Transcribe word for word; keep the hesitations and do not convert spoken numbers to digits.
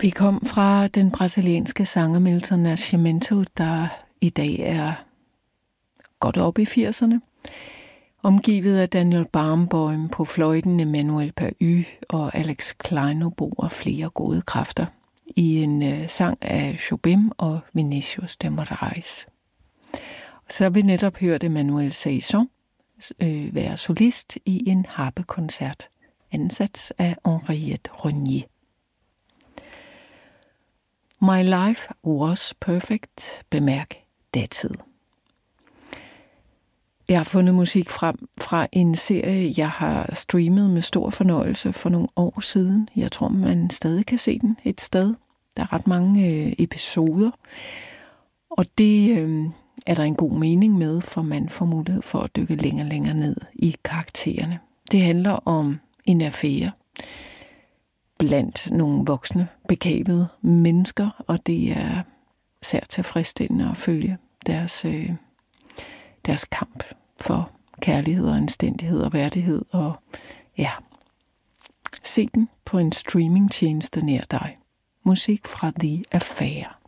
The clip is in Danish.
Vi kom fra den brasilianske sanger Milton Nascimento, der i dag er godt op i firserne, omgivet af Daniel Barenboim på fløjten, Emmanuel Pahud og Alex Kleinobo og flere gode kræfter i en uh, sang af Jobim og Vinicius de Moraes. Så har vi netop hørt Emmanuel Saison øh, være solist i en harpekoncert, ansats af Henriette Renier. My life was perfect, bemærk datid. Jeg har fundet musik frem fra en serie, jeg har streamet med stor fornøjelse for nogle år siden. Jeg tror, man stadig kan se den et sted. Der er ret mange øh, episoder, og det øh, er der en god mening med, for man får mulighed for at dykke længere længere ned i karaktererne. Det handler om en affære blandt nogle voksne, begavede mennesker, og det er særligt tilfredsstillende at følge deres, øh, deres kamp for kærlighed og anstændighed og værdighed, og ja, se den på en streamingtjeneste nær dig. Musik fra The Affair.